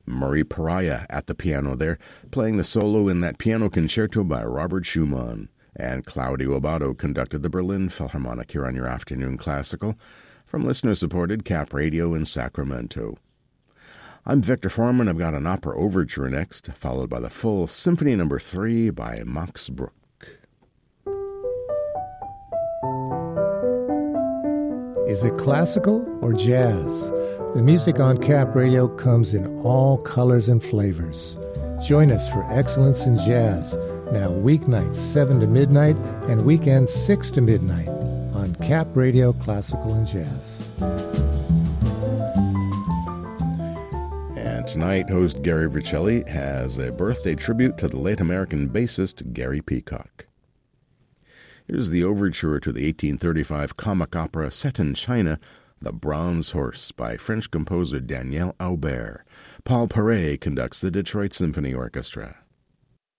Murray Pariah at the piano there, playing the solo in that piano concerto by Robert Schumann. And Claudio Abbado conducted the Berlin Philharmonic here on your Afternoon Classical from listener-supported Cap Radio in Sacramento. I'm Victor Foreman. I've got an opera overture next, followed by the full Symphony No. 3 by Max Bruch. Is it classical or jazz? The music on Cap Radio comes in all colors and flavors. Join us for Excellence in Jazz, now weeknights 7 to midnight and weekends 6 to midnight on Cap Radio Classical and Jazz. And tonight, host Gary Vercelli has a birthday tribute to the late American bassist Gary Peacock. Here's the overture to the 1835 comic opera set in China, The Bronze Horse, by French composer Daniel Aubert. Paul Paret conducts the Detroit Symphony Orchestra.